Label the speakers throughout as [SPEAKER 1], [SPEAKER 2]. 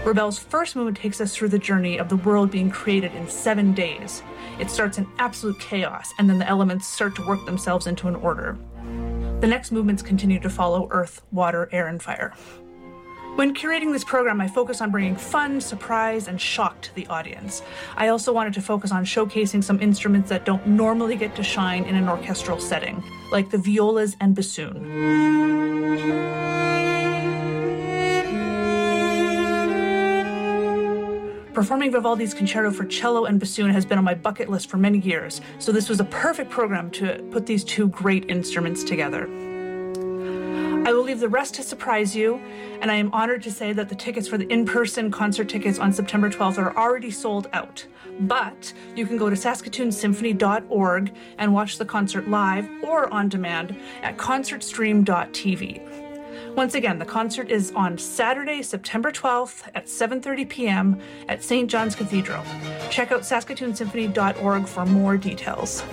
[SPEAKER 1] Ravel's first movement takes us through the journey of the world being created in 7 days. It starts in absolute chaos, and then the elements start to work themselves into an order. The next movements continue to follow earth, water, air, and fire. When curating this program, I focused on bringing fun, surprise, and shock to the audience. I also wanted to focus on showcasing some instruments that don't normally get to shine in an orchestral setting, like the violas and bassoon. Performing Vivaldi's Concerto for Cello and Bassoon has been on my bucket list for many years, so this was a perfect program to put these two great instruments together. I will leave the rest to surprise you, and I am honored to say that the tickets for the in-person concert tickets on September 12th are already sold out. But you can go to saskatoonsymphony.org and watch the concert live or on demand at concertstream.tv. Once again, the concert is on Saturday, September 12th at 7:30 p.m. at St. John's Cathedral. Check out saskatoonsymphony.org for more details.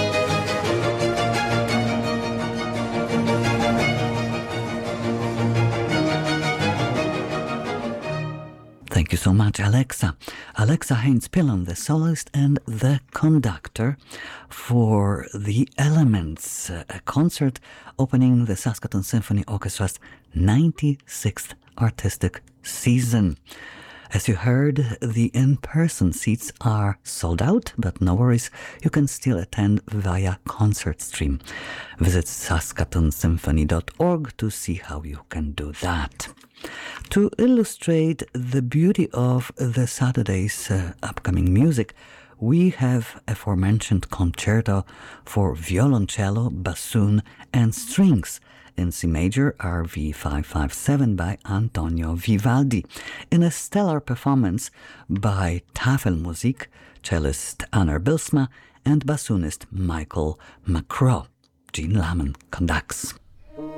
[SPEAKER 2] Thank you so much, Alexa. Alexa Haynes-Pilon, the soloist and the conductor for The Elements, a concert opening the Saskatoon Symphony Orchestra's 96th artistic season. As you heard, the in-person seats are sold out, but no worries, you can still attend via ConcertStream. Visit saskatoonsymphony.org to see how you can do that. To illustrate the beauty of the Saturday's upcoming music, we have aforementioned concerto for violoncello, bassoon, and strings in C major RV 557 by Antonio Vivaldi, in a stellar performance by Tafelmusik, cellist Anar Bilsma, and bassoonist Michael McCraw. Gene Lamon conducts.